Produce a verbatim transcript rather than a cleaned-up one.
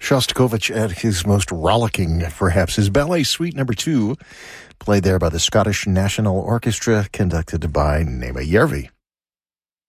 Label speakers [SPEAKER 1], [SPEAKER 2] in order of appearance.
[SPEAKER 1] Shostakovich at his most rollicking, perhaps. His ballet suite number two, played there by the Scottish National Orchestra, conducted by Nema Järvi.